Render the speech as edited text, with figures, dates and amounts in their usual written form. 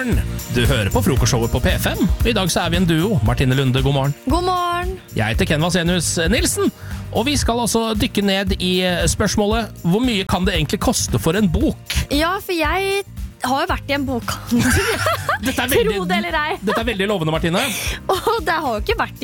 morgen! Du hører på frokostshowet på P5. I dag så er vi en duo. Martine Lunde, god morgen. God morgen. Jeg heter Ken Vasenius Nilsen, og vi skal altså dykke ned i spørsmålet hvor mye kan det egentlig koste for en bok? Ja, for jeg har jo vært i en bokhandel. Dette er veldig, Tro det eller ei. dette er veldig lovende, Martine. Og det har jo ikke vært